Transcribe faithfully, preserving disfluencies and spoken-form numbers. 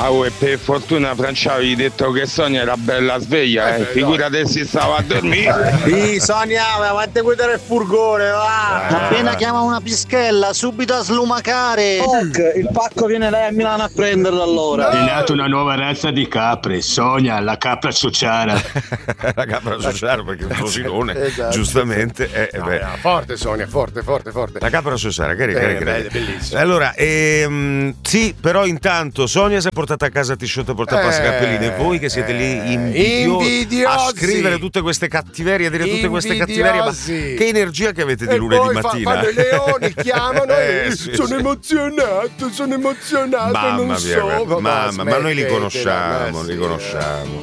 Ah, oh, e per fortuna Francia avevi detto che Sonia era bella sveglia, eh. Figurate se stava a dormire. Sì, Sonia, avanti a guidare il furgone, va! Appena chiama una pischella, subito a slumacare. Ok, il pacco viene lei a Milano a prenderlo allora. È nata una nuova razza di capre, Sonia, la capra sociara. La capra sociara perché un fosilone, Esatto. giustamente. Eh, No, beh. no, forte Sonia, forte, forte, forte. La capra sociara, che Eh, che- bella, bellissima. Allora, ehm, sì, però intanto Sonia si è portata a casa Tisciotto e portapassa Eh, cappellini. E voi che siete lì invidiosi invidiosi. a scrivere tutte queste cattiverie, a dire tutte queste cattiverie, ma Invidiosi. che energia che avete di E lunedì poi fa- mattina? fanno i leoni, chiamano Eh, e sì, sono sì. emozionato, sono emozionato, Mamma non mia, so. mamma, ma noi li smettetela, conosciamo, ma li sì, conosciamo.